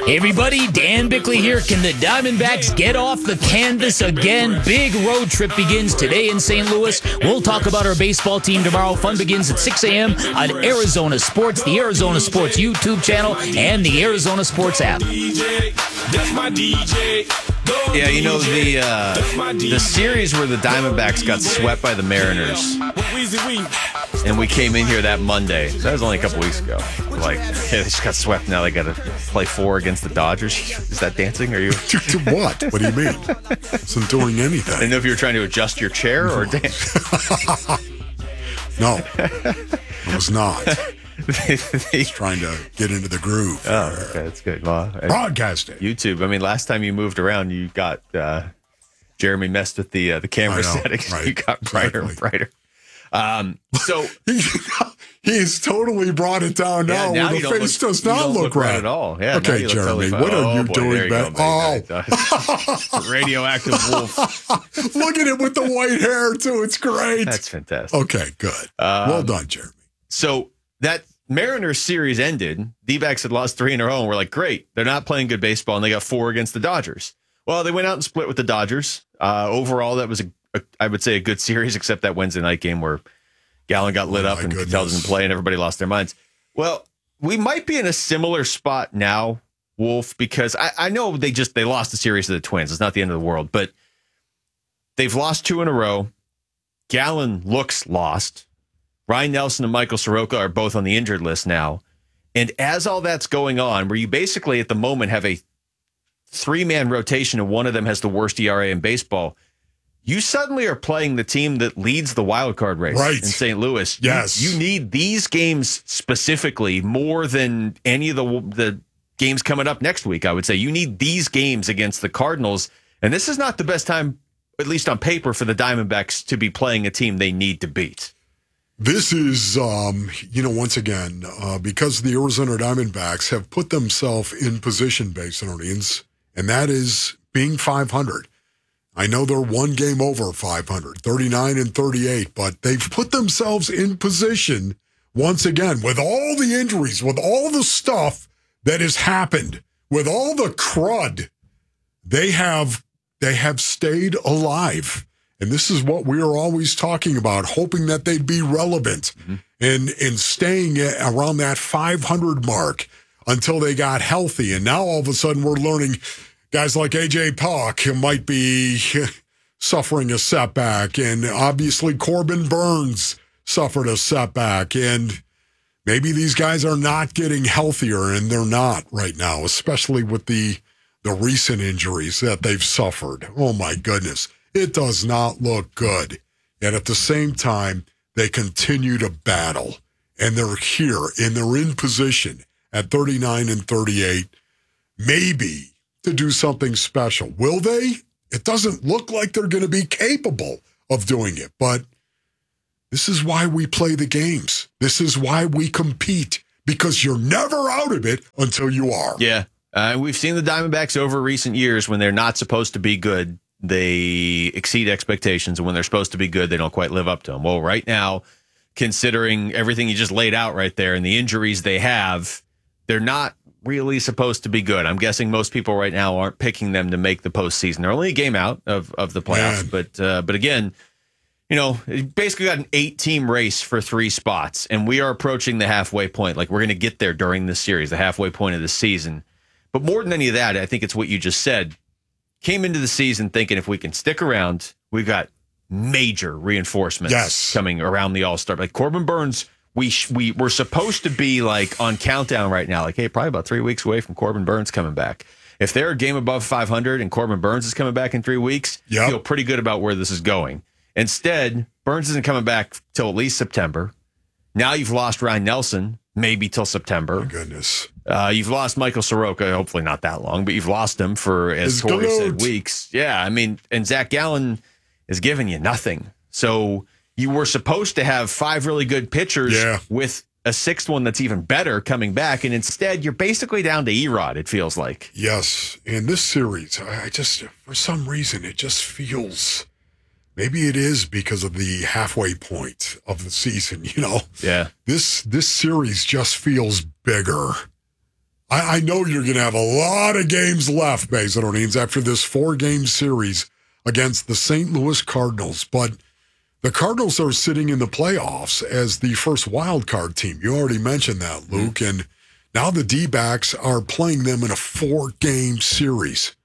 Hey everybody, Dan Bickley here. Can the Diamondbacks get off the canvas again? Big road trip begins today in St. Louis. We'll talk about our baseball team tomorrow. Fun begins at 6 a.m. on Arizona Sports, the Arizona Sports YouTube channel, and the Arizona Sports app. Yeah, you know, the series where the Diamondbacks got swept by the Mariners, and we came in here that Monday. So that was only a couple weeks ago. Like, yeah, they just got swept. Now they got to play 4 against the Dodgers. Is that dancing? Are you? To what? What do you mean? Isn't doing anything. I didn't know if you were trying to adjust your chair or dance. No, I was not. He's trying to get into the groove. Oh, okay, that's good. Well, broadcasting. YouTube. I mean, last time you moved around, you got Jeremy messed with the camera settings. Right. You got brighter and brighter. So he's totally brought it down now. Now where the face does not look right at all. Yeah. Okay, Jeremy, what are you doing, man? Radioactive wolf. Look at it with the white hair too. It's great. That's fantastic. Okay, good. Well done, Jeremy. So that Mariners series ended. D-backs had lost 3 in a row, and we're like, great. They're not playing good baseball, and they got 4 against the Dodgers. Well, they went out and split with the Dodgers. Overall, that was, I would say, a good series, except that Wednesday night game where Gallen got lit up and Ketel didn't play, and everybody lost their minds. Well, we might be in a similar spot now, Wolf, because I know they lost the series to the Twins. It's not the end of the world, but they've lost 2 in a row. Gallen looks lost. Ryan Nelson and Michael Soroka are both on the injured list now. And as all that's going on, where you basically at the moment have a 3-man rotation and one of them has the worst ERA in baseball, you suddenly are playing the team that leads the wild card race in St. Louis. Yes. You need these games specifically more than any of the games coming up next week, I would say. You need these games against the Cardinals. And this is not the best time, at least on paper, for the Diamondbacks to be playing a team they need to beat. This is, once again, because the Arizona Diamondbacks have put themselves in position, Basinonians, and that is being 500. I know they're 1 game over 500, 39 and 38, but they've put themselves in position once again with all the injuries, with all the stuff that has happened, with all the crud. They have stayed alive. And this is what we are always talking about, hoping that they'd be relevant and staying around that 500 mark until they got healthy. And now all of a sudden we're learning guys like A.J. Pollock might be suffering a setback. And obviously Corbin Burns suffered a setback. And maybe these guys are not getting healthier, and they're not right now, especially with the recent injuries that they've suffered. Oh, my goodness. It does not look good. And at the same time, they continue to battle. And they're here, and they're in position at 39 and 38, maybe to do something special. Will they? It doesn't look like they're going to be capable of doing it. But this is why we play the games. This is why we compete, because you're never out of it until you are. Yeah. We've seen the Diamondbacks over recent years when they're not supposed to be good. They exceed expectations, and when they're supposed to be good, they don't quite live up to them. Well, right now, considering everything you just laid out right there and the injuries they have, they're not really supposed to be good. I'm guessing most people right now aren't picking them to make the postseason. They're only a game out of the playoffs, but again, basically got an 8-team race for 3 spots, and we are approaching the halfway point. Like, we're going to get there during this series, the halfway point of the season. But more than any of that, I think it's what you just said. Came into the season thinking if we can stick around, we've got major reinforcements coming around the All-Star. Like Corbin Burns, we're supposed to be like on countdown right now. Like, hey, probably about 3 weeks away from Corbin Burns coming back. If they're a game above 500 and Corbin Burns is coming back in 3 weeks, I feel pretty good about where this is going. Instead, Burns isn't coming back till at least September. Now you've lost Ryan Nelson, maybe till September. Oh, my goodness. You've lost Michael Soroka, hopefully not that long, but you've lost him for, as Corey said, weeks. Yeah, I mean, and Zach Gallen is giving you nothing. So you were supposed to have 5 really good pitchers with a 6th one that's even better coming back, and instead you're basically down to Erod, it feels like. Yes, in this series, I just, for some reason, it just feels... Maybe it is because of the halfway point of the season, Yeah. This series just feels bigger I know you're going to have a lot of games left, Basin Orleans, after this 4-game series against the St. Louis Cardinals. But the Cardinals are sitting in the playoffs as the first wild card team. You already mentioned that, Luke. And now the D-backs are playing them in a 4-game series.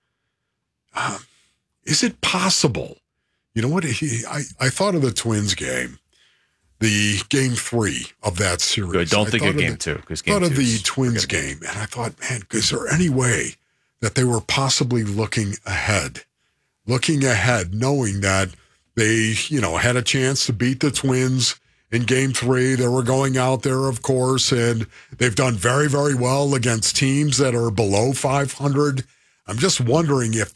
Is it possible? You know what? I thought of the Twins game. The game 3 of that series. Good. Don't think of game 2. I thought of the Twins game, and I thought, man, is there any way that they were possibly looking ahead, knowing that they, had a chance to beat the Twins in game 3. They were going out there, of course, and they've done very, very well against teams that are below 500. I'm just wondering if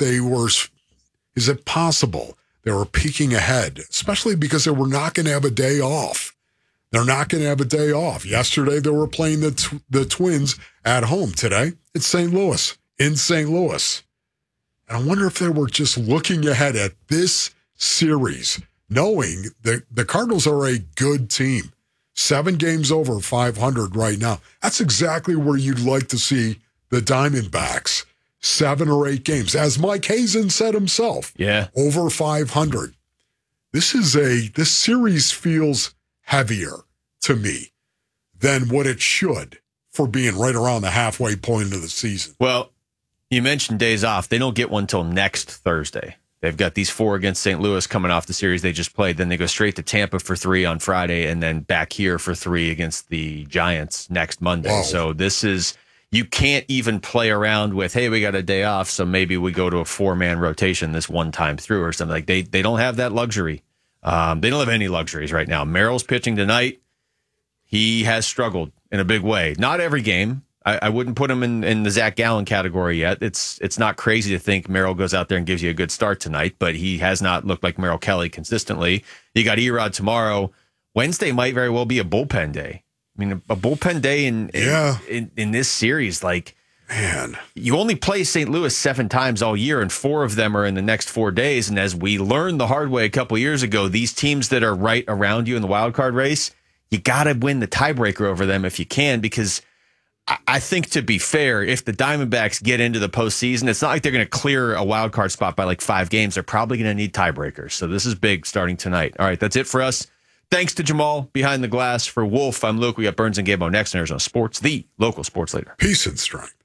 is it possible they were peeking ahead, especially because they were not going to have a day off. They're not going to have a day off. Yesterday, they were playing the Twins at home. Today, it's St. Louis, in St. Louis. And I wonder if they were just looking ahead at this series, knowing that the Cardinals are a good team. 7 games over 500 right now. That's exactly where you'd like to see the Diamondbacks. 7 or 8 games, as Mike Hazen said himself. Yeah, over 500. This series feels heavier to me than what it should for being right around the halfway point of the season. Well, you mentioned days off. They don't get one till next Thursday. They've got these 4 against St. Louis coming off the series they just played. Then they go straight to Tampa for 3 on Friday, and then back here for 3 against the Giants next Monday. Whoa. So this is. You can't even play around with, hey, we got a day off, so maybe we go to a 4-man rotation this one time through or something. Like they don't have that luxury. They don't have any luxuries right now. Merrill's pitching tonight. He has struggled in a big way. Not every game. I wouldn't put him in the Zach Gallen category yet. It's not crazy to think Merrill goes out there and gives you a good start tonight, but he has not looked like Merrill Kelly consistently. You got Erod tomorrow. Wednesday might very well be a bullpen day. I mean, a bullpen day in this series, like, man, you only play St. Louis 7 times all year, and 4 of them are in the next 4 days. And as we learned the hard way a couple years ago, these teams that are right around you in the wild card race, you got to win the tiebreaker over them if you can, because I think, to be fair, if the Diamondbacks get into the postseason, it's not like they're going to clear a wild card spot by like 5 games. They're probably going to need tiebreakers. So this is big starting tonight. All right, that's it for us. Thanks to Jamal behind the glass. For Wolf, I'm Luke. We got Burns and Gabo next on Arizona Sports, the local sports leader. Peace and strength.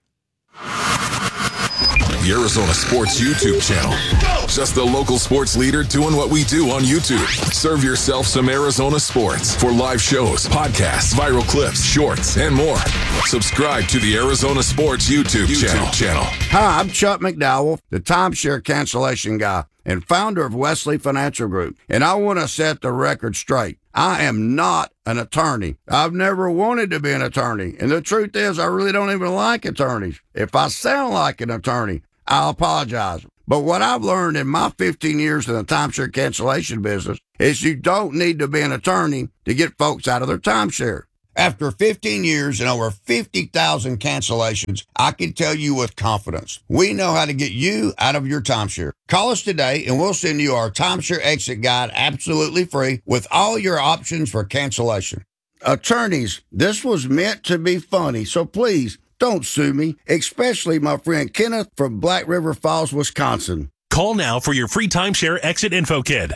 The Arizona Sports YouTube channel. Just the local sports leader doing what we do on YouTube. Serve yourself some Arizona sports for live shows, podcasts, viral clips, shorts, and more. Subscribe to the Arizona Sports YouTube channel. Hi, I'm Chuck McDowell, the timeshare cancellation guy and founder of Wesley Financial Group. And I want to set the record straight. I am not an attorney. I've never wanted to be an attorney. And the truth is, I really don't even like attorneys. If I sound like an attorney, I'll apologize. But what I've learned in my 15 years in the timeshare cancellation business is you don't need to be an attorney to get folks out of their timeshare. After 15 years and over 50,000 cancellations, I can tell you with confidence, we know how to get you out of your timeshare. Call us today and we'll send you our timeshare exit guide absolutely free with all your options for cancellation. Attorneys, this was meant to be funny, so please don't sue me, especially my friend Kenneth from Black River Falls, Wisconsin. Call now for your free timeshare exit info kit.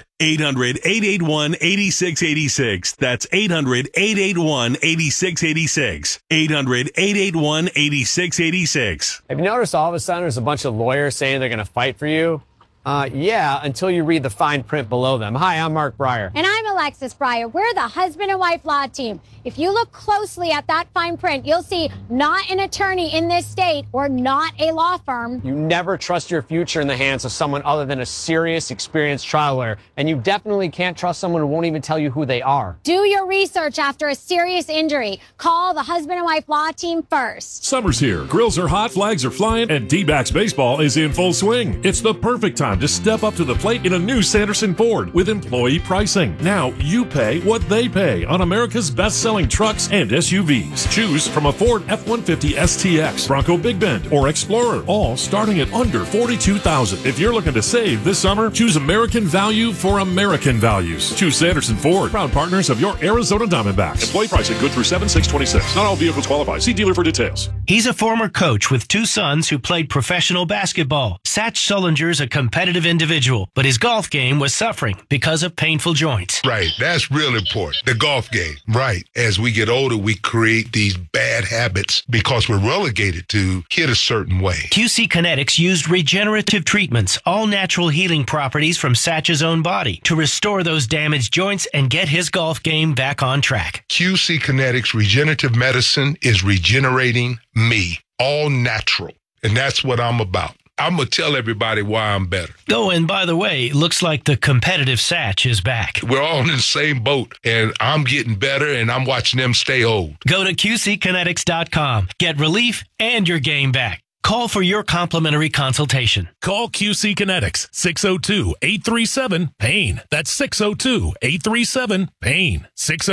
800-881-8686. That's 800-881-8686. 800-881-8686. Have you noticed all of a sudden there's a bunch of lawyers saying they're going to fight for you? Yeah, until you read the fine print below them. Hi, I'm Mark Breyer. And I'm Alexis Breyer. We're the husband and wife law team. If you look closely at that fine print, you'll see not an attorney in this state or not a law firm. You never trust your future in the hands of someone other than a serious, experienced trial lawyer. And you definitely can't trust someone who won't even tell you who they are. Do your research after a serious injury. Call the husband and wife law team first. Summer's here. Grills are hot, flags are flying, and D-backs baseball is in full swing. It's the perfect time to step up to the plate in a new Sanderson Ford with employee pricing. Now, Now you pay what they pay on America's best-selling trucks and SUVs. Choose from a Ford F-150 STX, Bronco Big Bend, or Explorer, all starting at under $42,000. If you're looking to save this summer, choose American value for American values. Choose Sanderson Ford, proud partners of your Arizona Diamondbacks. Employee pricing good through 7/6/26. Not all vehicles qualify. See dealer for details. He's a former coach with 2 sons who played professional basketball. Satch Sullinger's a competitive individual, but his golf game was suffering because of painful joints. Right. That's real important. The golf game. Right. As we get older, we create these bad habits because we're relegated to hit a certain way. QC Kinetics used regenerative treatments, all natural healing properties from Satch's own body, to restore those damaged joints and get his golf game back on track. QC Kinetics regenerative medicine is regenerating me. All natural. And that's what I'm about. I'm going to tell everybody why I'm better. Oh, and by the way, looks like the competitive Satch is back. We're all in the same boat, and I'm getting better, and I'm watching them stay old. Go to QCkinetics.com. Get relief and your game back. Call for your complimentary consultation. Call QC Kinetics, 602-837-PAIN. That's 602-837-PAIN.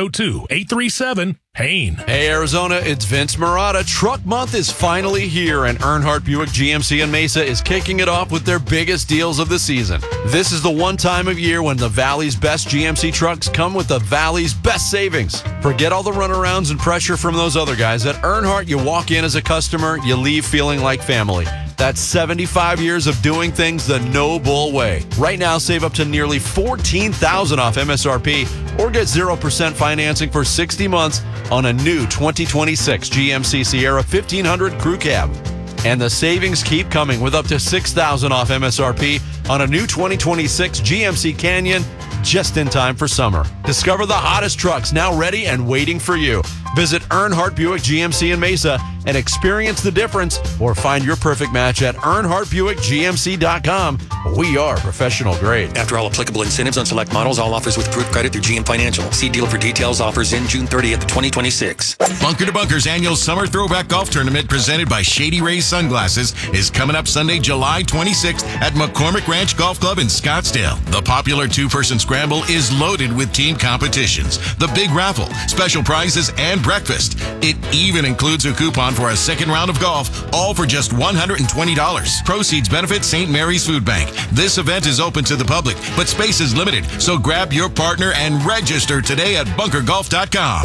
602-837-PAIN. Hey, Arizona, it's Vince Marotta. Truck Month is finally here, and Earnhardt Buick GMC in Mesa is kicking it off with their biggest deals of the season. This is the one time of year when the Valley's best GMC trucks come with the Valley's best savings. Forget all the runarounds and pressure from those other guys. At Earnhardt, you walk in as a customer, you leave feeling like family. That's 75 years of doing things the no bull way. Right now, save up to nearly $14,000 off MSRP or get 0% financing for 60 months on a new 2026 GMC Sierra 1500 Crew Cab. And the savings keep coming with up to $6,000 off MSRP on a new 2026 GMC Canyon just in time for summer. Discover the hottest trucks now ready and waiting for you. Visit Earnhardt Buick GMC in Mesa and experience the difference, or find your perfect match at EarnhardtBuickGMC.com. We are professional grade. After all applicable incentives on select models, all offers with approved credit through GM Financial. See dealer for details. Offers in June 30th, 2026. Bunker to Bunker's annual Summer Throwback Golf Tournament presented by Shady Rays Sunglasses is coming up Sunday, July 26th at McCormick Ranch Golf Club in Scottsdale. The popular 2-person scramble is loaded with team competitions, the big raffle, special prizes, and breakfast. It even includes a coupon for a second round of golf, all for just $120. Proceeds benefit St. Mary's Food Bank. This event is open to the public, but space is limited, so grab your partner and register today at bunkergolf.com.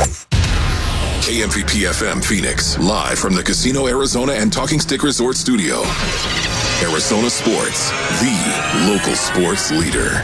KMVP FM Phoenix, live from the Casino Arizona and Talking Stick Resort Studio. Arizona Sports, the local sports leader.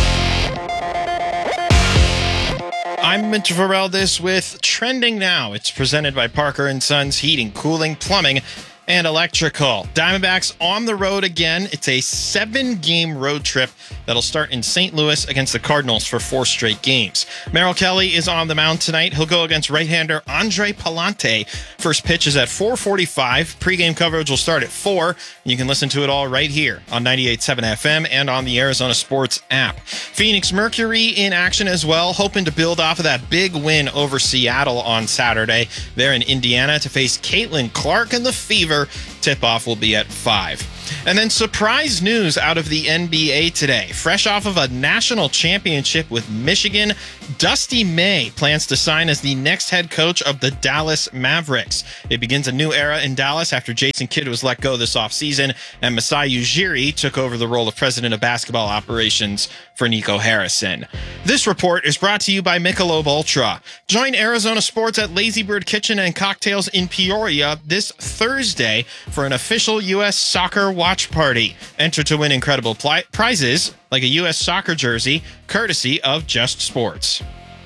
I'm Mitch Vareldes with Trending Now. It's presented by Parker & Sons Heating, Cooling, Plumbing, and Electrical. Diamondbacks on the road again. It's a 7-game road trip that'll start in St. Louis against the Cardinals for 4 straight games. Merrill Kelly is on the mound tonight. He'll go against right-hander Andre Palante. First pitch is at 4:45. Pre-game coverage will start at 4. You can listen to it all right here on 98.7 FM and on the Arizona Sports app. Phoenix Mercury in action as well, hoping to build off of that big win over Seattle on Saturday. They're in Indiana to face Caitlin Clark and the Fever. Tip-off will be at 5. And then surprise news out of the NBA today. Fresh off of a national championship with Michigan, Dusty May plans to sign as the next head coach of the Dallas Mavericks. It begins a new era in Dallas after Jason Kidd was let go this offseason and Masai Ujiri took over the role of president of basketball operations for Nico Harrison. This report is brought to you by Michelob Ultra. Join Arizona Sports at Lazy Bird Kitchen and Cocktails in Peoria this Thursday for an official U.S. soccer watch party. Enter to win incredible prizes like a U.S. soccer jersey, courtesy of Just Sports.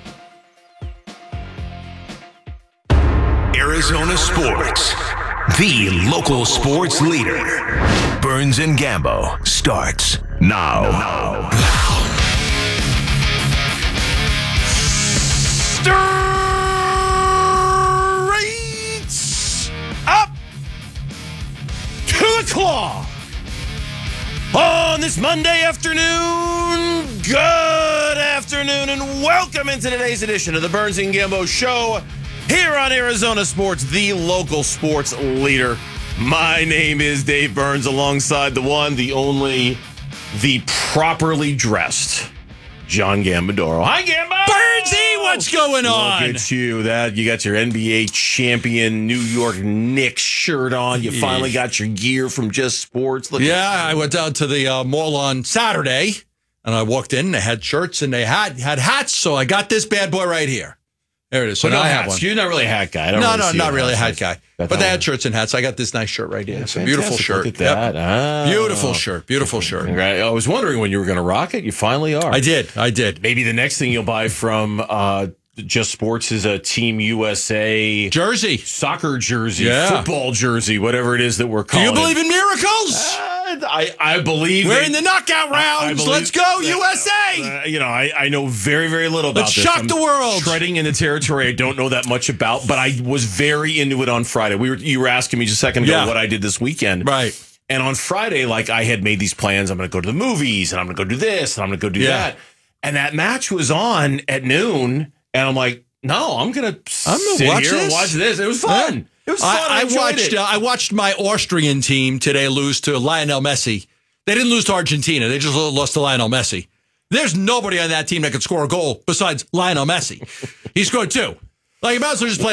Arizona Sports, the local sports leader. Burns and Gambo starts now. Straight up to the claw. On this Monday afternoon, good afternoon, and welcome into today's edition of the Burns and Gambo Show here on Arizona Sports, the local sports leader. My name is Dave Burns, alongside the one, the only, the properly dressed John Gambadoro. Hi, Gambo! Birdsy, what's going on? Look at you. You got your NBA champion New York Knicks shirt on. You finally got your gear from Just Sports. I went down to the mall on Saturday, and I walked in. They had shirts and they had hats, so I got this bad boy right here. There it is. So now I have one. You're not really a hat guy. Not really a hat guy. But they had shirts and hats. I got this nice shirt right here. It's a beautiful shirt. Look at that. Yep. Beautiful shirt. Beautiful shirt. I was wondering when you were going to rock it. You finally are. I did. Maybe the next thing you'll buy from Just Sports is a Team USA jersey, soccer jersey, football jersey, whatever it is that we're calling. Do you believe in miracles? I believe we're in the knockout rounds. Let's go, USA! I know very, very little about this. Let's shock the world. Treading in the territory I don't know that much about, but I was very into it on Friday. You were asking me just a second ago what I did this weekend. Right. And on Friday, I had made these plans. I'm going to go to the movies, and I'm going to go do this, and I'm going to go do that. And that match was on at noon, and I'm like, no, I'm going to sit here and watch this. It was fun. Yeah. It was fun. I watched my Austrian team today lose to Lionel Messi. They didn't lose to Argentina. They just lost to Lionel Messi. There's nobody on that team that could score a goal besides Lionel Messi. He scored 2. You might as well just play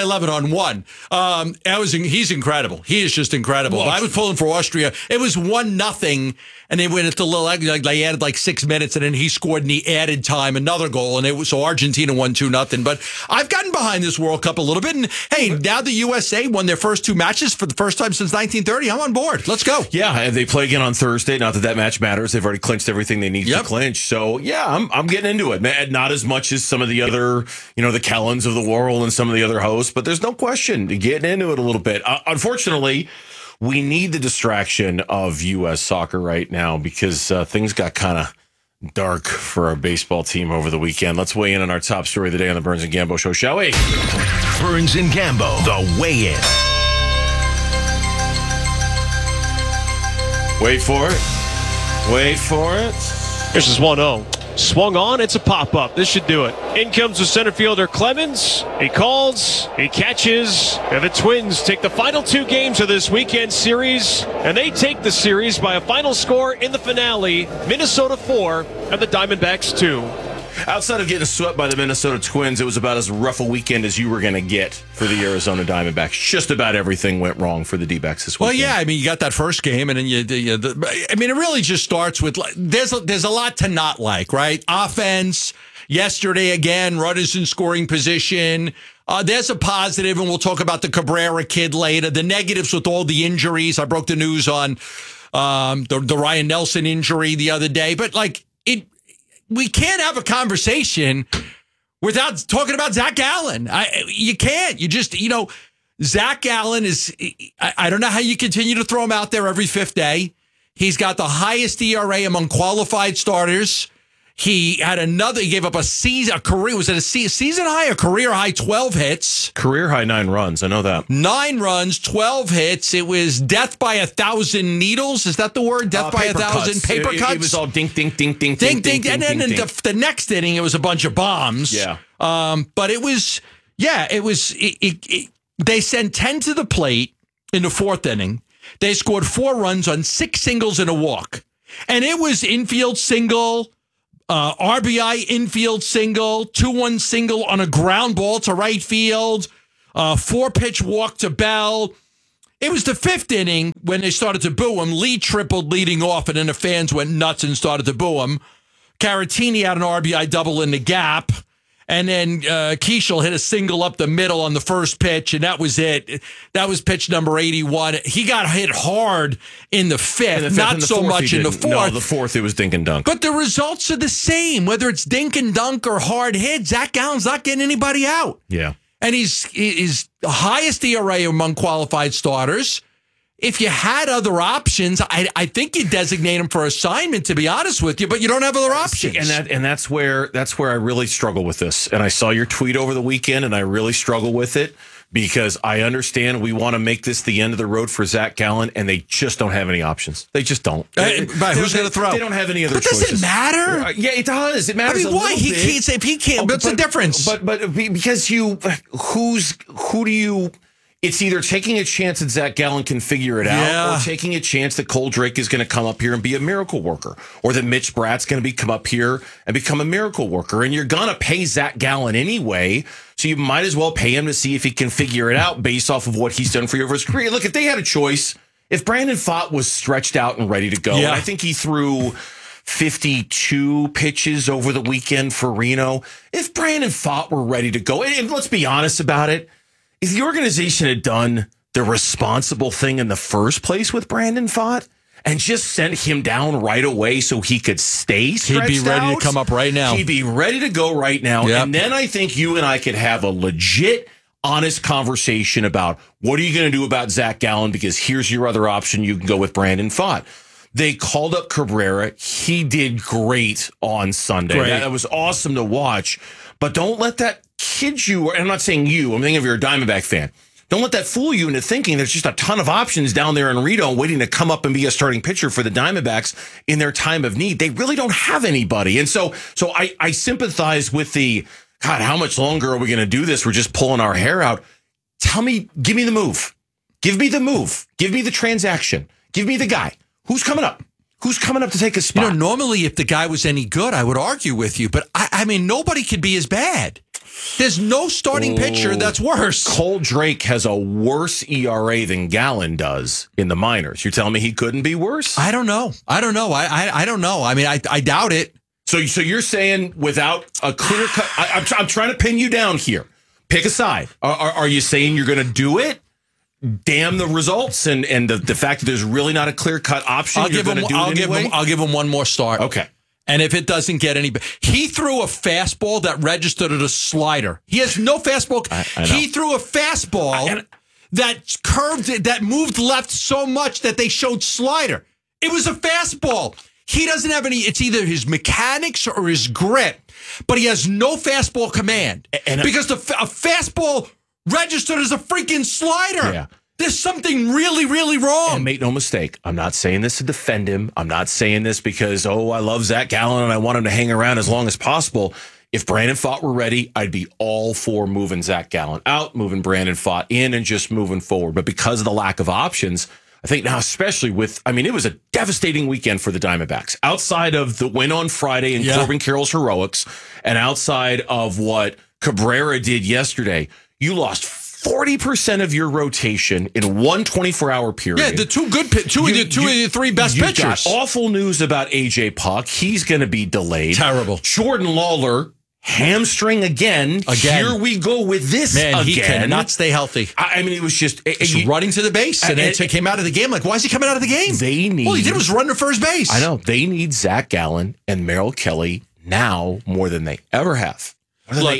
11-on-1. He's incredible. He is just incredible. I was pulling for Austria. It was 1-0, and they went into they added 6 minutes, and then he scored in the added time another goal, and so Argentina won 2-0. But I've gotten behind this World Cup a little bit, and hey, now the USA won their first 2 matches for the first time since 1930. I'm on board. Let's go. Yeah, and they play again on Thursday. Not that match matters. They've already clinched everything they need to clinch. So yeah, I'm getting into it. Not as much as some of the other, the Kellens of the world and some of the other hosts, but there's no question getting into it a little bit. Unfortunately, we need the distraction of U.S. soccer right now because things got kind of dark for our baseball team over the weekend. Let's weigh in on our top story of the day on the Burns and Gambo Show, shall we? Burns and Gambo, the weigh-in. Wait for it. Wait for it. This is 1-0. Swung on, it's a pop-up. This should do it. In comes the center fielder, Clemens. He calls, he catches, and the Twins take the final 2 games of this weekend series, and they take the series by a final score in the finale, Minnesota 4 and the Diamondbacks 2. Outside of getting swept by the Minnesota Twins, it was about as rough a weekend as you were going to get for the Arizona Diamondbacks. Just about everything went wrong for the D-backs this weekend. Well, yeah, you got that first game, and then it really just starts with there's a lot to not like, right? Offense. Yesterday again, runners in scoring position. There's a positive, and we'll talk about the Cabrera kid later. The negatives with all the injuries. I broke the news on the Ryan Nelson injury the other day, but we can't have a conversation without talking about Zach Allen. You can't. You just, Zach Allen is, I don't know how you continue to throw him out there every 5th day. He's got the highest ERA among qualified starters. He gave up a season high, a career high 12 hits. Career high 9 runs. I know that. 9 runs, 12 hits. It was death by 1,000 needles. Is that the word? Death by 1,000 paper cuts? It was all dink, dink, dink, dink, dink, dink, dink. And then in the next inning, it was a bunch of bombs. Yeah. But they sent 10 to the plate in the 4th inning. They scored 4 runs on 6 singles and a walk. And it was infield single, RBI infield single, 2-1 single on a ground ball to right field, 4-pitch walk to Bell. It was the 5th inning when they started to boo him. Lee tripled leading off, and then the fans went nuts and started to boo him. Caratini had an RBI double in the gap. And then Keishel hit a single up the middle on the first pitch, and that was it. That was pitch number 81. He got hit hard in the 5th, not so much in the 4th. No, the 4th, it was dink and dunk. But the results are the same, whether it's dink and dunk or hard hit. Zach Allen's not getting anybody out. Yeah. And he's the highest ERA among qualified starters. If you had other options, I think you'd designate him for assignment, to be honest with you, but you don't have other options. And that's where I really struggle with this. And I saw your tweet over the weekend, and I really struggle with it because I understand we want to make this the end of the road for Zach Allen, and they just don't have any options. They just don't. Who's going to throw? They don't have any other choices. But does it matter? Yeah, it does. It matters. I mean, why? He can't. If he can't, what's the difference? But because who do you? it's either taking a chance that Zach Gallen can figure it out or taking a chance that Cole Drake is going to come up here and be a miracle worker, or that Mitch Bratt's going to come up here and become a miracle worker. And you're going to pay Zach Gallen anyway, so you might as well pay him to see if he can figure it out based off of what he's done for you over his career. Look, if they had a choice, if Brandon Pfaadt was stretched out and ready to go, and I think he threw 52 pitches over the weekend for Reno. If Brandon Pfaadt were ready to go, and let's be honest about it, if the organization had done the responsible thing in the first place with Brandon Pfaadt and just sent him down right away so he could stay stretched he'd be ready to come up right now. He'd be ready to go right now. Yep. And then I think you and I could have a legit, honest conversation about what are you going to do about Zach Gallen, because here's your other option. You can go with Brandon Pfaadt. They called up Cabrera. He did great on Sunday. That was awesome to watch. But don't let that kid you, and I'm not saying you, I'm thinking if you're a Diamondback fan. Don't let that fool you into thinking there's just a ton of options down there in Reno waiting to come up and be a starting pitcher for the Diamondbacks in their time of need. They really don't have anybody. And so I sympathize with the, God, how much longer are we going to do this? We're just pulling our hair out. Tell me, give me the move. Give me the move. Give me the transaction. Give me the guy. Who's coming up? Who's coming up to take a spot? You know, normally if the guy was any good, I would argue with you. But, I mean, nobody could be as bad. There's no starting pitcher that's worse. Cole Drake has a worse ERA than Gallen does in the minors. You're telling me he couldn't be worse? I don't know. I don't know. I don't know. I mean, I doubt it. So you're saying without a clear cut, I'm trying to pin you down here. Pick a side. Are you saying you're going to do it? Damn the results and the fact that there's really not a clear cut option. I'll give him one more start. Okay. And if it doesn't get any better, he threw a fastball that registered as a slider. He has no fastball. He threw a fastball that curved, that moved left so much that they showed slider. It was a fastball. He doesn't have any, it's either his mechanics or his grit, but he has no fastball command. Because a fastball registered as a freaking slider. Yeah. There's something really, really wrong. And make no mistake, I'm not saying this to defend him. I'm not saying this because, I love Zach Gallen and I want him to hang around as long as possible. If Brandon Pfaadt were ready, I'd be all for moving Zach Gallen out, moving Brandon Pfaadt in, and just moving forward. But because of the lack of options, I think now, especially it was a devastating weekend for the Diamondbacks. Outside of the win on Friday and Corbin Carroll's heroics, and outside of what Cabrera did yesterday, you lost 40% of your rotation in one 24-hour period. Yeah, the two of the three best pitchers. Got awful news about A.J. Puck. He's going to be delayed. Terrible. Jordan Lawler, hamstring again. Here we go with this again. He cannot stay healthy. I mean, it was just running to the base, and it came out of the game. Like, why is he coming out of the game? All he did was run to first base. I know. They need Zach Gallen and Merrill Kelly now more than they ever have. I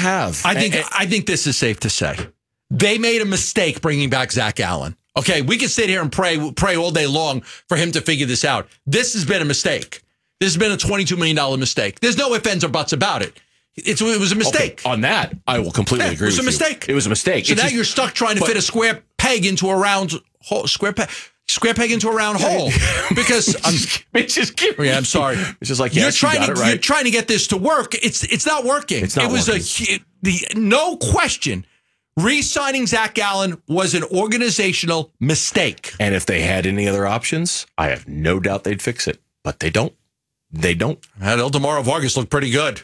think this is safe to say. They made a mistake bringing back Zach Gallen. Okay, we can sit here and pray all day long for him to figure this out. This has been a mistake. This has been a $22 million mistake. There's no ifs, ands, or buts about it. It was a mistake. Okay, on that, I will completely agree with you. It was a mistake. It was a mistake. So now you're stuck trying to fit a square peg into a round hole. Square peg into a round hole. Because I'm sorry. It's just like, you're trying to get this to work. It's not working. It's not working. No question. Re-signing Zach Gallen was an organizational mistake. And if they had any other options, I have no doubt they'd fix it. But they don't. They don't. Eldemaro Vargas looked pretty good.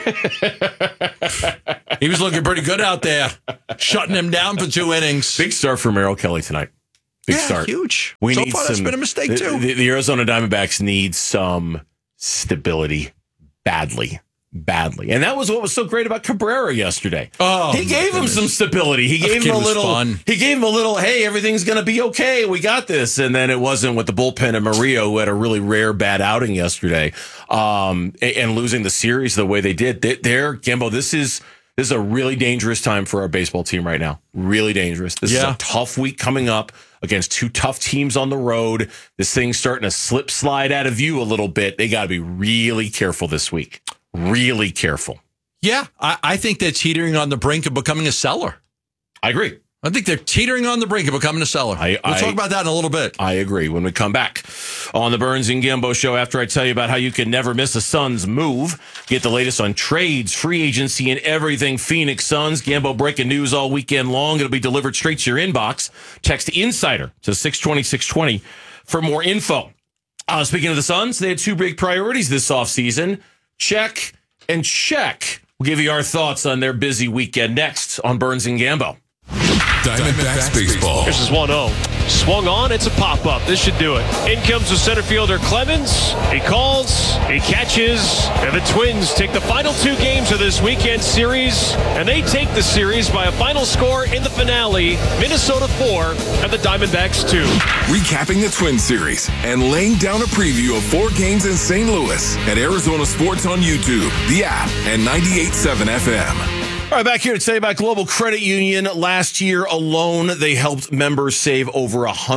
He was looking pretty good out there, shutting him down for 2 innings. Big start for Merrill Kelly tonight. Big start. Huge. So far, that's been a mistake, too. The Arizona Diamondbacks need some stability badly. And that was what was so great about Cabrera yesterday. He gave him some stability. He gave him a little, hey, everything's going to be okay. We got this. And then it wasn't with the bullpen and Murillo, who had a really rare bad outing yesterday, and losing the series the way they did. Gambo, this is a really dangerous time for our baseball team right now. Really dangerous. This is a tough week coming up against 2 tough teams on the road. This thing's starting to slide out of view a little bit. They got to be really careful this week. Really careful. Yeah, I think that's teetering on the brink of becoming a seller. I agree. I think they're teetering on the brink of becoming a seller. We'll talk about that in a little bit. I agree when we come back. on the Burns and Gambo show after I tell you about how you can never miss a Suns move. Get the latest on trades, free agency, and everything Phoenix Suns. Gambo breaking news all weekend long. It'll be delivered straight to your inbox. Text INSIDER to 620-620 for more info. Speaking of the Suns, they had two big priorities this offseason. Check and check. We'll give you our thoughts on their busy weekend next on Burns and Gambo. Diamondbacks baseball. This is 1-0. Swung on, it's a pop-up. This should do it. In comes the center fielder Clemens. He calls, he catches, and the Twins take the final two games of this weekend series, and they take the series by a final score in the finale, Minnesota 4 and the Diamondbacks 2. Recapping the Twin Series and laying down a preview of 4 games in St. Louis at Arizona Sports on YouTube, the app, and 98.7 FM. All right, back here to tell you about Global Credit Union. Last year alone, they helped members save over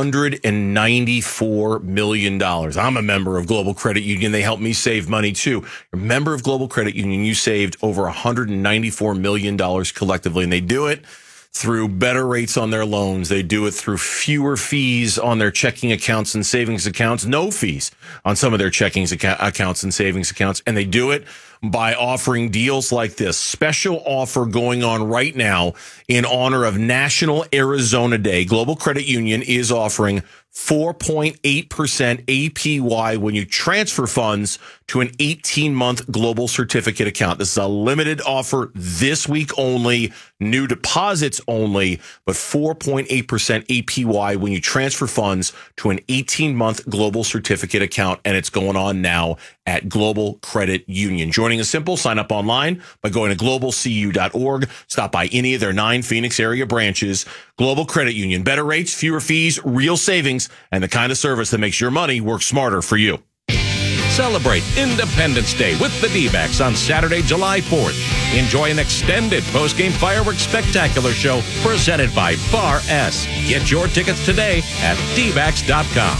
$194 million. I'm a member of Global Credit Union. They helped me save money, too. You're a member of Global Credit Union. You saved over $194 million collectively, and they do it through better rates on their loans. They do it through fewer fees on their checking accounts and savings accounts, no fees on some of their checking accounts and savings accounts, and they do it by offering deals like this. Special offer going on right now in honor of National Arizona Day. Global Credit Union is offering 4.8% APY when you transfer funds to an 18-month global certificate account. This is a limited offer this week only, new deposits only, but 4.8% APY when you transfer funds to an 18-month global certificate account, and it's going on now at Global Credit Union. Joining is simple. Sign up online by going to globalcu.org. Stop by any of their 9 Phoenix area branches. Global Credit Union. Better rates, fewer fees, real savings, and the kind of service that makes your money work smarter for you. Celebrate Independence Day with the D-backs on Saturday, July 4th. Enjoy an extended post-game fireworks spectacular show presented by Bar S. Get your tickets today at dbacks.com.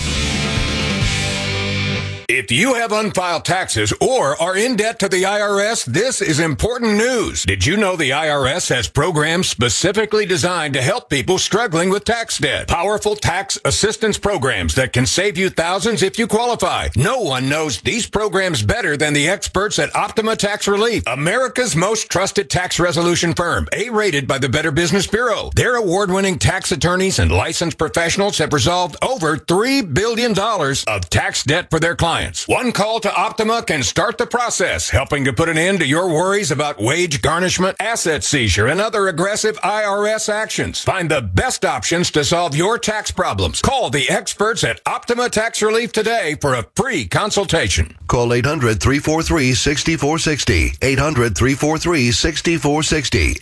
If you have unfiled taxes or are in debt to the IRS, this is important news. Did you know the IRS has programs specifically designed to help people struggling with tax debt? Powerful tax assistance programs that can save you thousands if you qualify. No one knows these programs better than the experts at Optima Tax Relief, America's most trusted tax resolution firm, A-rated by the Better Business Bureau. Their award-winning tax attorneys and licensed professionals have resolved over $3 billion of tax debt for their clients. One call to Optima can start the process, helping to put an end to your worries about wage garnishment, asset seizure, and other aggressive IRS actions. Find the best options to solve your tax problems. Call the experts at Optima Tax Relief today for a free consultation. Call 800-343-6460. 800-343-6460.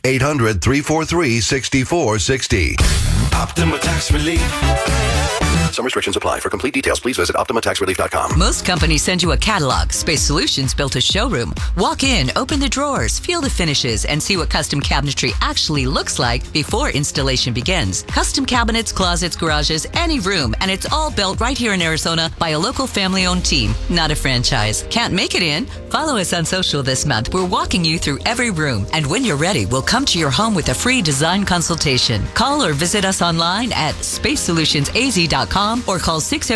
800-343-6460. Optima Tax Relief. Some restrictions apply. For complete details, please visit OptimaTaxRelief.com. Most companies send you a catalog. Space Solutions built a showroom. Walk in, open the drawers, feel the finishes, and see what custom cabinetry actually looks like before installation begins. Custom cabinets, closets, garages, any room, and it's all built right here in Arizona by a local family-owned team, not a franchise. Can't make it in? Follow us on social this month. We're walking you through every room, and when you're ready, we'll come to your home with a free design consultation. Call or visit us online at spacesolutionsaz.com or call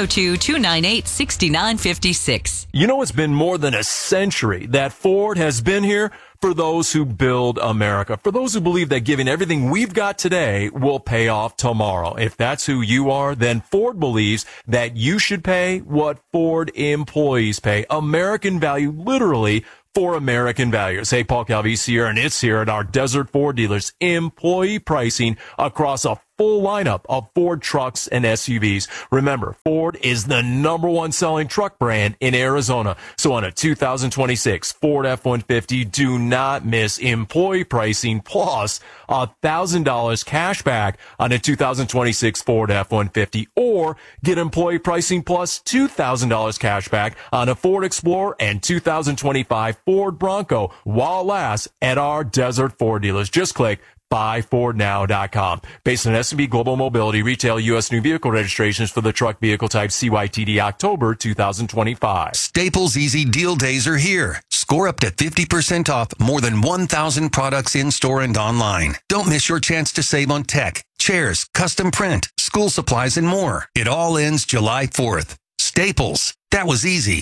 602-298-6956. You know, it's been more than a century that Ford has been here for those who build America, for those who believe that giving everything we've got today will pay off tomorrow. If that's who you are, then Ford believes that you should pay what Ford employees pay. American value, literally, for American values. Hey, Paul Calvisi here, and it's here at our Desert Ford dealers. Employee pricing across a full lineup of Ford trucks and SUVs. Remember, Ford is the #1 selling truck brand in Arizona. So on a 2026 Ford F-150, do not miss employee pricing plus $1,000 cash back on a 2026 Ford F-150, or get employee pricing plus $2,000 cash back on a Ford Explorer and 2025 Ford Bronco while it lasts at our Desert Ford dealers. Just click buyfordnow.com. Based on S&P Global Mobility, retail U.S. new vehicle registrations for the truck vehicle type CYTD October 2025. Staples Easy Deal Days are here. Score up to 50% off more than 1,000 products in-store and online. Don't miss your chance to save on tech, chairs, custom print, school supplies, and more. It all ends July 4th. Staples. That was easy.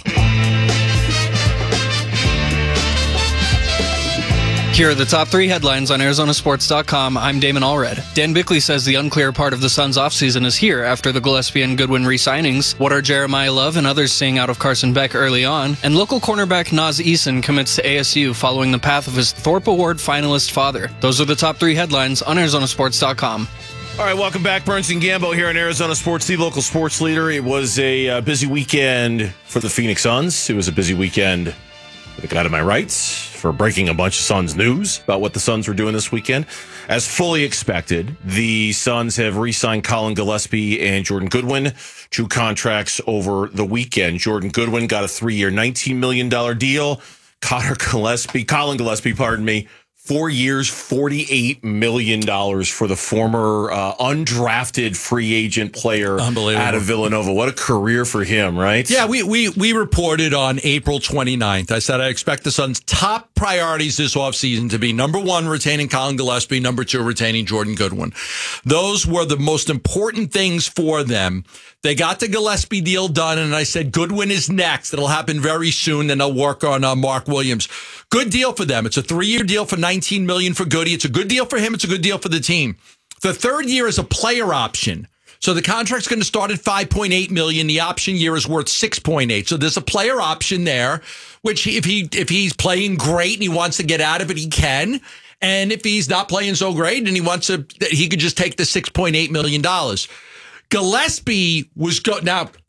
Here are the top 3 headlines on ArizonaSports.com. I'm Damon Allred. Dan Bickley says the unclear part of the Suns' offseason is here after the Gillespie and Goodwin re-signings. What are Jeremiah Love and others seeing out of Carson Beck early on? And local cornerback Naz Eason commits to ASU following the path of his Thorpe Award finalist father. Those are the top 3 headlines on ArizonaSports.com. All right, welcome back. Burns and Gambo here on Arizona Sports, the local sports leader. It was a busy weekend for the Phoenix Suns. It was a busy weekend for the guy to my right for breaking a bunch of Suns news about what the Suns were doing this weekend. As fully expected, the Suns have re-signed Colin Gillespie and Jordan Goodwin, 2 contracts over the weekend. Jordan Goodwin got a 3-year, $19 million deal. Colin Gillespie, 4 years, $48 million for the former undrafted free agent player out of Villanova. What a career for him, right? Yeah, we reported on April 29th. I said I expect the Suns' top priorities this offseason to be, number 1, retaining Colin Gillespie, number 2, retaining Jordan Goodwin. Those were the most important things for them. They got the Gillespie deal done, and I said Goodwin is next. It'll happen very soon, then they'll work on Mark Williams. Good deal for them. It's a 3-year deal for $19 million for Goody. It's a good deal for him. It's a good deal for the team. The 3rd year is a player option. So the contract's going to start at $5.8 million. The option year is worth $6.8. So there's a player option there, which if he's playing great and he wants to get out of it, he can. And if he's not playing so great and he could just take the $6.8 million. Gillespie was going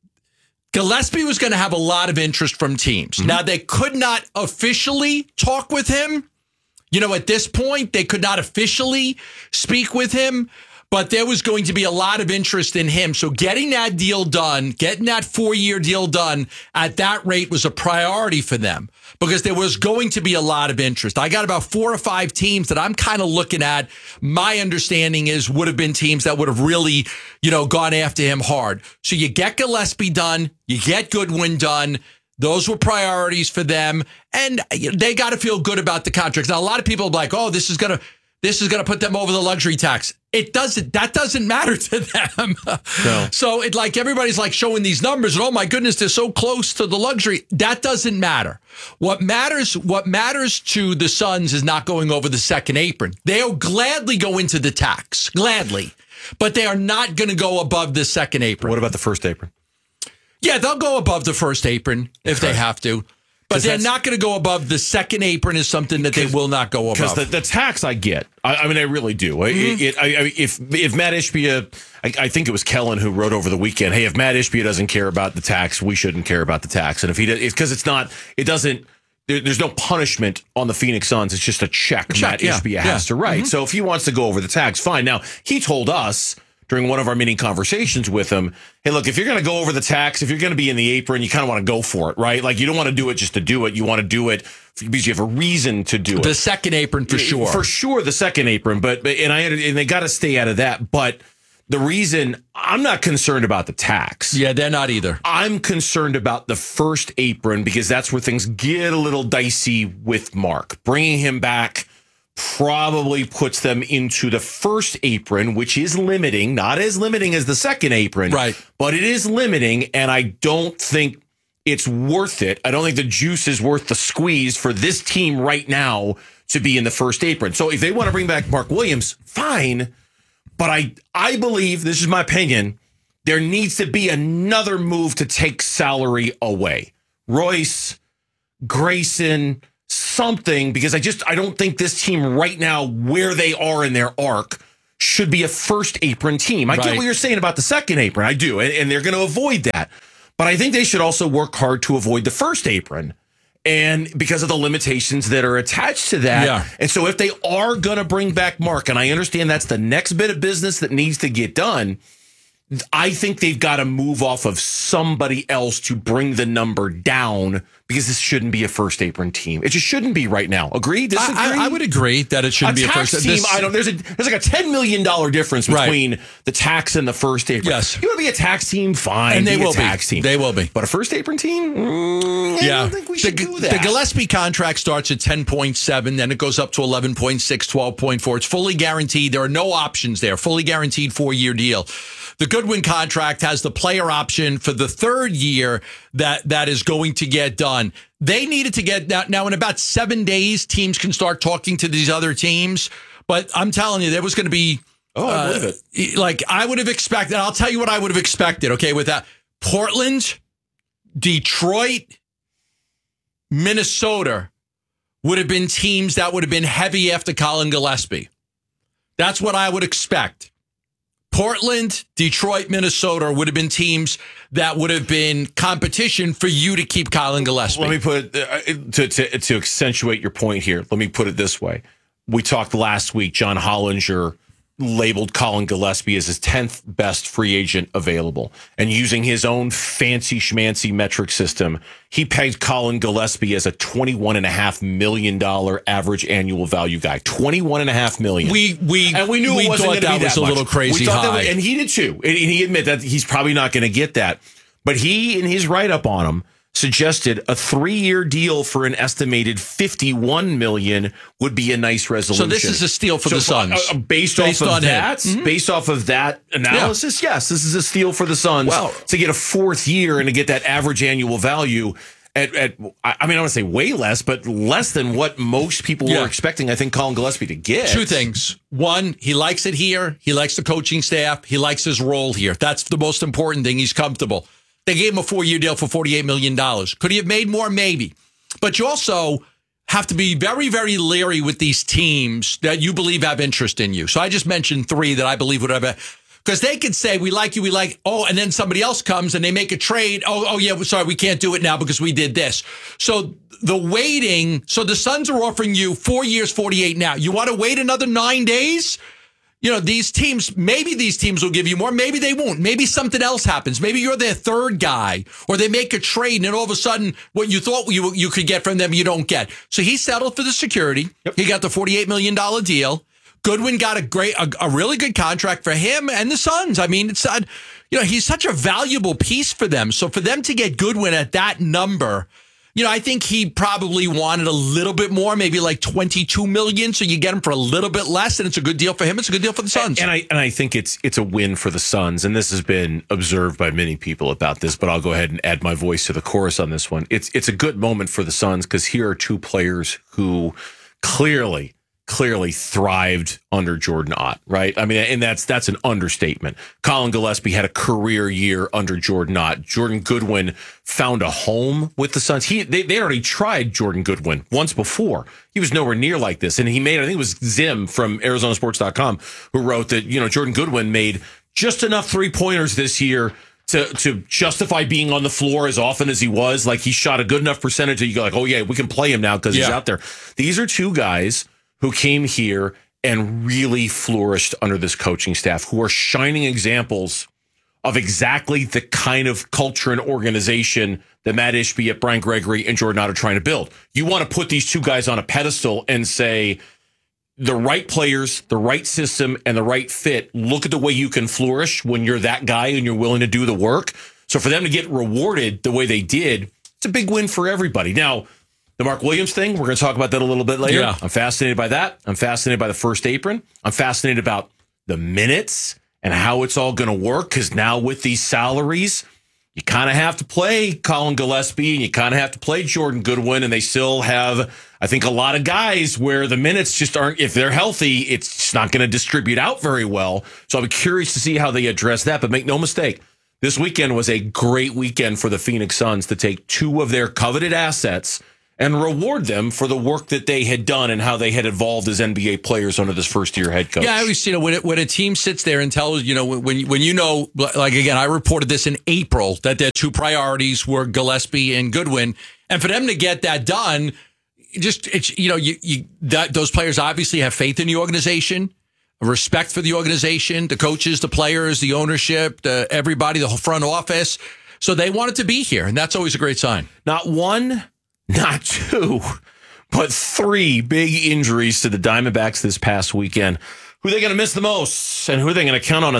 to have a lot of interest from teams. Mm-hmm. Now, they could not officially talk with him. At this point, they could not officially speak with him, but there was going to be a lot of interest in him. So getting that deal done, getting that 4-year deal done at that rate was a priority for them because there was going to be a lot of interest. I got about 4 or 5 teams that I'm kind of looking at. My understanding is would have been teams that would have really, gone after him hard. So you get Gillespie done, you get Goodwin done. Those were priorities for them, and they got to feel good about the contracts. Now, a lot of people are like, "Oh, this is gonna put them over the luxury tax." It doesn't. That doesn't matter to them. No. So everybody's showing these numbers, and oh my goodness, they're so close to the luxury. That doesn't matter. What matters to the Suns is not going over the second apron. They'll gladly go into the tax, gladly, but they are not going to go above the second apron. What about the first apron? Yeah, they'll go above the first apron if they have to. But they're not going to go above the second apron is something that they will not go above. Because the tax I get. I mean, I really do. Mm-hmm. If Matt Ishbia, I think it was Kellen who wrote over the weekend, hey, if Matt Ishbia doesn't care about the tax, we shouldn't care about the tax. And if he does, it's because there's no punishment on the Phoenix Suns. It's just a check Matt Ishbia has to write. Mm-hmm. So if he wants to go over the tax, fine. Now, he told us during one of our mini conversations with him, hey, look, if you're going to go over the tax, if you're going to be in the apron, you kind of want to go for it, right? You don't want to do it just to do it. You want to do it because you have a reason to do it. The second apron for sure. For sure, the second apron. And they got to stay out of that. But the reason I'm not concerned about the tax. Yeah, they're not either. I'm concerned about the first apron because that's where things get a little dicey with Mark. Bringing him back probably puts them into the first apron, which is limiting, not as limiting as the second apron, right? But it is limiting, and I don't think it's worth it. I don't think the juice is worth the squeeze for this team right now to be in the first apron. So if they want to bring back Mark Williams, fine. But I believe, this is my opinion, there needs to be another move to take salary away. Royce, Grayson, something, because I don't think this team right now, where they are in their arc, should be a first apron team. I get what you're saying about the second apron. I do. And they're going to avoid that. But I think they should also work hard to avoid the first apron. And because of the limitations that are attached to that. Yeah. And so if they are going to bring back Mark, and I understand that's the next bit of business that needs to get done, I think they've got to move off of somebody else to bring the number down, because this shouldn't be a first apron team. It just shouldn't be right now. Agree? Disagree? I would agree that it shouldn't be a first team. There's like a $10 million difference between the tax and the first apron. Yes. You want to be a tax team? Fine. And they will be. Team. They will be. But a first apron team? I don't think we should do that. The Gillespie contract starts at 10.7, then it goes up to 11.6, 12.4. It's fully guaranteed. There are no options there. Fully guaranteed 4-year deal. The Goodwin contract has the player option for the third year that is going to get done. They needed to get now in about 7 days, teams can start talking to these other teams. But I'm telling you, there was going to be. Oh, I believe it. Like I would have expected. I'll tell you what I would have expected. Okay, with that, Portland, Detroit, Minnesota would have been teams that would have been heavy after Colin Gillespie. That's what I would expect. Portland, Detroit, Minnesota would have been teams that would have been competition for you to keep Colin Gillespie. Let me put it, to accentuate your point here. Let me put it this way. We talked last week, John Hollinger labeled Colin Gillespie as his 10th best free agent available. And using his own fancy schmancy metric system, he pegged Colin Gillespie as a $21.5 million average annual value guy. $21.5 million. We knew it wasn't going to be was a little crazy high. And he did too. And he admitted that he's probably not going to get that. But he, in his write-up on him, suggested a 3-year deal for an estimated $51 million would be a nice resolution. So this is a steal for the Suns. Based off of that analysis, yes, this is a steal for the Suns to get a 4th year and to get that average annual value at I mean, I want to say way less, but less than what most people were expecting, I think, Colin Gillespie to get. 2 things. One, he likes it here. He likes the coaching staff. He likes his role here. That's the most important thing. He's comfortable. They gave him a 4-year deal for $48 million. Could he have made more? Maybe. But you also have to be very, very leery with these teams that you believe have interest in you. So I just mentioned 3 that I believe would have, because they could say, we like you, and then somebody else comes and they make a trade. Oh yeah, sorry, we can't do it now because we did this. So the waiting, so the Suns are offering you 4 years, 48 now. You want to wait another 9 days? You know, these teams, maybe these teams will give you more. Maybe they won't. Maybe something else happens. Maybe you're their 3rd guy, or they make a trade and then all of a sudden what you thought you could get from them, you don't get. So he settled for the security. Yep. He got the $48 million deal. Goodwin got a really good contract for him and the Suns. I mean, it's he's such a valuable piece for them. So for them to get Goodwin at that number, I think he probably wanted a little bit more, maybe like $22 million. So you get him for a little bit less, and it's a good deal for him. It's a good deal for the Suns. And I think it's a win for the Suns. And this has been observed by many people about this, but I'll go ahead and add my voice to the chorus on this one. It's a good moment for the Suns because here are 2 players who clearly thrived under Jordan Ott, right? I mean, and that's an understatement. Colin Gillespie had a career year under Jordan Ott. Jordan Goodwin found a home with the Suns. They already tried Jordan Goodwin once before. He was nowhere near like this. And he made, I think it was Zim from ArizonaSports.com who wrote that, Jordan Goodwin made just enough 3-pointers this year to justify being on the floor as often as he was. Like he shot a good enough percentage that you go like, oh yeah, we can play him now because he's out there. These are 2 guys who came here and really flourished under this coaching staff, who are shining examples of exactly the kind of culture and organization that Matt Ishbia, Brian Gregory, and Jordan Ott are trying to build. You want to put these 2 guys on a pedestal and say, the right players, the right system, and the right fit, look at the way you can flourish when you're that guy and you're willing to do the work. So for them to get rewarded the way they did, it's a big win for everybody. Now, the Mark Williams thing, we're going to talk about that a little bit later. Yeah. I'm fascinated by that. I'm fascinated by the first apron. I'm fascinated about the minutes and how it's all going to work, because now with these salaries, you kind of have to play Colin Gillespie and you kind of have to play Jordan Goodwin, and they still have, I think, a lot of guys where the minutes just aren't, if they're healthy, it's just not going to distribute out very well. So I'm curious to see how they address that, but make no mistake, this weekend was a great weekend for the Phoenix Suns to take 2 of their coveted assets and reward them for the work that they had done and how they had evolved as NBA players under this first-year head coach. Yeah, I always, when a team sits there and tells, when like again, I reported this in April, that their 2 priorities were Gillespie and Goodwin, and for them to get that done, those players obviously have faith in the organization, respect for the organization, the coaches, the players, the ownership, everybody, the whole front office. So they wanted to be here, and that's always a great sign. Not 1, not 2, but 3 big injuries to the Diamondbacks this past weekend. Who are they going to miss the most, and who are they going to count on